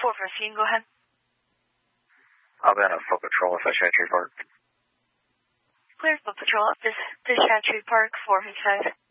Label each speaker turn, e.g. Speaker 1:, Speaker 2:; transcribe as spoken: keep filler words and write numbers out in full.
Speaker 1: four fifteen, go ahead.
Speaker 2: I'll be on a foot patrol at Fish Hatchery Park.
Speaker 1: Clear foot patrol at Fish, Fish Hatchery Park, four fifty-five.